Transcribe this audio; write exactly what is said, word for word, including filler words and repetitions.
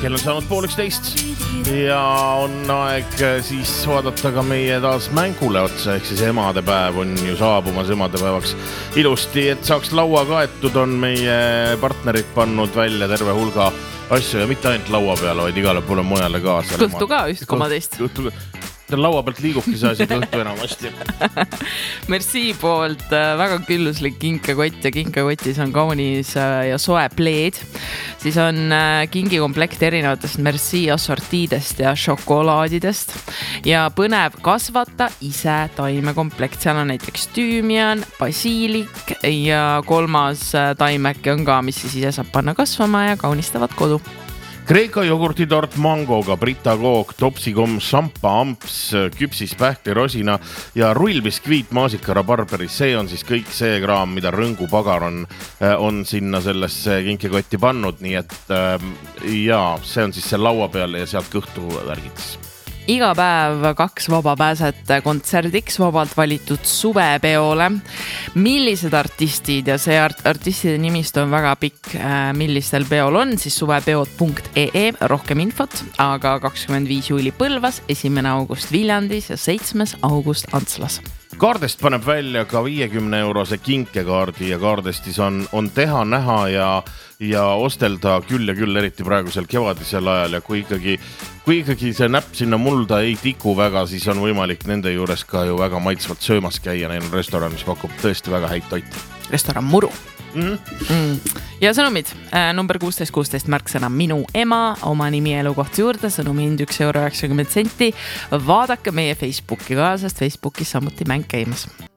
kell on saanud pool üksteist ja on aeg siis vaadata ka meie taas mängule otsa, ehk siis emadepäev on ju saabumas emadepäevaks ilusti, et saaks laua kaetud, on meie partnerid pannud välja terve hulga asju ja mitte ainult laua peale, vaid igale poole mujale ka. Kõhtu ka üht koma teist. Kõhtu laua pealt liigubki see asi kõhtu enamasti. Merci poolt väga külluslik kinkekott ja kinkekotis on kaunis ja soe pleed. Siis on kingikomplekt erinevatest Merci assortiidest ja šokolaadidest ja põnev kasvata ise taimekomplekt. Seal on näiteks tüümian, basiilik ja kolmas taimeki on ka, mis siis ise saab panna kasvama ja kaunistavad kodu. Kreeka jogurtitort mangoga, Brita kook, topsikom, šampa, amps, küpsis, pähkli, rosina ja rullbiskviit, maasika, rabarberi. See on siis kõik see kraam, mida Rõngu pagar on, on sinna sellesse kinkekotti pannud. Nii et jaa, see on siis see laua peal ja sealt kõhtu värgitis. Iga päev kaks vaba pääset kontserdiks vabalt valitud suvepeole. Millised artistid ja see art- artistide nimist on väga pikk, millistel peol on, siis suvepeod punkt ee rohkem infot, aga kakskümmend viis juuli Põlvas, esimene august Viljandis ja seitsmes august Antslas. Kaardest paneb välja ka viiekümne eurose kinkekaardi ja kaardestis on, on teha, näha ja, ja ostelda küll ja küll, eriti praegusel kevadisel ajal ja kui ikkagi, kui ikkagi see näpp sinna mulda ei tiku väga, siis on võimalik nende juures ka ju väga maitsvalt söömas käia. Neil on restoran, mis pakub tõesti väga häid toiti. Restoran Muru. Mm-hmm. Mm. Ja sõnumid, number kuusteist kuusteist märksõna minu ema, oma nimi elukoht juurde, sõnumi hind üks euro üheksakümmend senti. Vaadake meie Facebooki ka, sest Facebookis samuti mäng käimas.